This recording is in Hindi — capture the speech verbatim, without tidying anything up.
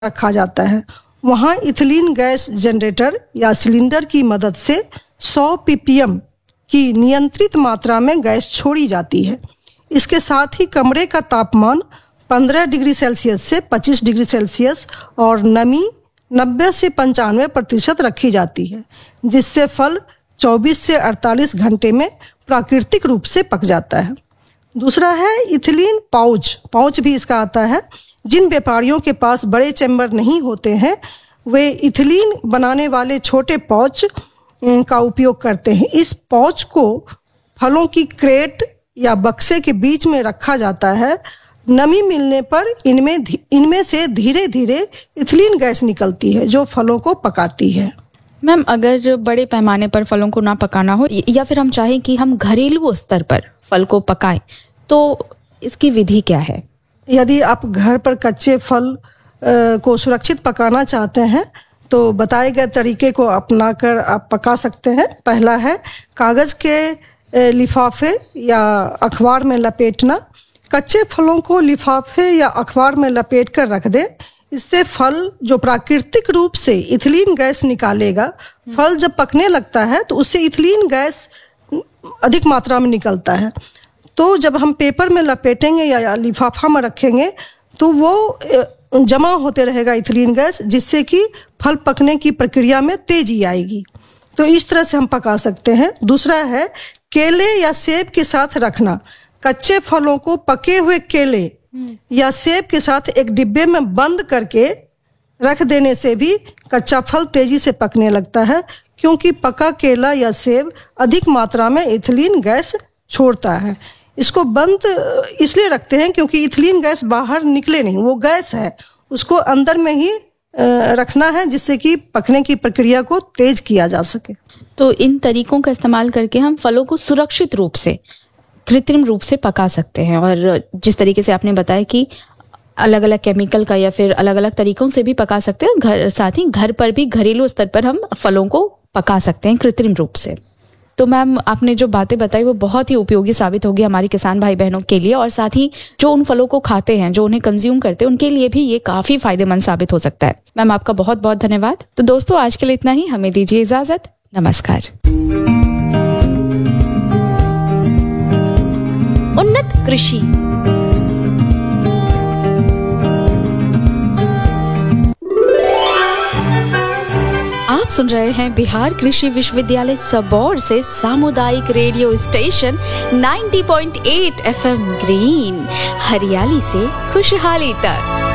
रखा जाता है। वहाँ इथिलीन गैस जनरेटर या सिलेंडर की मदद से सौ पीपीएम की नियंत्रित मात्रा में गैस छोड़ी जाती है। इसके साथ ही कमरे का तापमान पंद्रह डिग्री सेल्सियस से पच्चीस डिग्री सेल्सियस और नमी नब्बे से पंचानवे प्रतिशत रखी जाती है, जिससे फल चौबीस से अड़तालीस घंटे में प्राकृतिक रूप से पक जाता है। दूसरा है इथिलीन पाउच। पाउच भी इसका आता है। जिन व्यापारियों के पास बड़े चैम्बर नहीं होते हैं वे इथिलीन बनाने वाले छोटे पाउच का उपयोग करते हैं। इस पाउच को फलों की क्रेट या बक्से के बीच में रखा जाता है। नमी मिलने पर इनमें इनमें से धीरे धीरे इथिलीन गैस निकलती है जो फलों को पकाती है। मैम, अगर बड़े पैमाने पर फलों को ना पकाना हो या फिर हम चाहें कि हम घरेलू स्तर पर फल को पकाएं, तो इसकी विधि क्या है? यदि आप घर पर कच्चे फल को सुरक्षित पकाना चाहते हैं तो बताए गए तरीके को अपनाकर आप पका सकते हैं। पहला है कागज़ के लिफाफे या अखबार में लपेटना। कच्चे फलों को लिफाफे या अखबार में लपेट कर रख दें। इससे फल जो प्राकृतिक रूप से इथिलीन गैस निकालेगा, फल जब पकने लगता है तो उससे इथिलीन गैस अधिक मात्रा में निकलता है। तो जब हम पेपर में लपेटेंगे या लिफाफा में रखेंगे तो वो जमा होते रहेगा इथिलीन गैस, जिससे कि फल पकने की प्रक्रिया में तेजी आएगी। तो इस तरह से हम पका सकते हैं। दूसरा है केले या सेब के साथ रखना। कच्चे फलों को पके हुए केले या सेब के साथ एक डिब्बे में बंद करके रख देने से भी कच्चा फल तेजी से पकने लगता है, क्योंकि पका केला या सेब अधिक मात्रा में इथिलीन गैस छोड़ता है। इसको बंद इसलिए रखते हैं क्योंकि इथिलीन गैस बाहर निकले नहीं, वो गैस है, उसको अंदर में ही रखना है जिससे कि पकने की प्रक्रिया को तेज किया जा सके। तो इन तरीकों का इस्तेमाल करके हम फलों को सुरक्षित रूप से, कृत्रिम रूप से पका सकते हैं। और जिस तरीके से आपने बताया कि अलग अलग केमिकल का या फिर अलग अलग तरीकों से भी पका सकते हैं, घर साथ ही घर पर भी घरेलू स्तर पर हम फलों को पका सकते हैं कृत्रिम रूप से। तो मैम, आपने जो बातें बताई वो बहुत ही उपयोगी साबित होगी हमारे किसान भाई बहनों के लिए, और साथ ही जो उन फलों को खाते हैं, जो उन्हें कंज्यूम करते हैं, उनके लिए भी ये काफी फायदेमंद साबित हो सकता है। मैम, आपका बहुत बहुत धन्यवाद। तो दोस्तों, आज के लिए इतना ही। हमें दीजिए इजाजत। नमस्कार। उन्नत कृषि। आप सुन रहे हैं बिहार कृषि विश्वविद्यालय सबौर से सामुदायिक रेडियो स्टेशन नब्बे पॉइंट आठ एफएम ग्रीन, हरियाली से खुशहाली तक।